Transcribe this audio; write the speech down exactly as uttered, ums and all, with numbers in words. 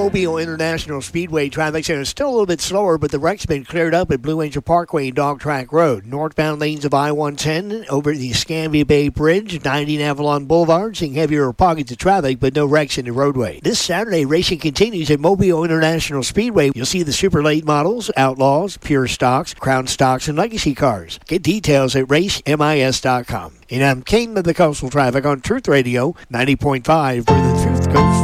Mobile International Speedway traffic center is still a little bit slower, but the wreck's been cleared up at Blue Angel Parkway and Dog Track Road. Northbound lanes of I one ten over the Escambia Bay Bridge, ninety and Avalon Boulevard, seeing heavier pockets of traffic, but no wrecks in the roadway. This Saturday, racing continues at Mobile International Speedway. You'll see the super late models, Outlaws, Pure Stocks, Crown Stocks, and Legacy cars. Get details at race mis dot com. And I'm Kane with the Coastal Traffic on Truth Radio ninety point five, where the truth goes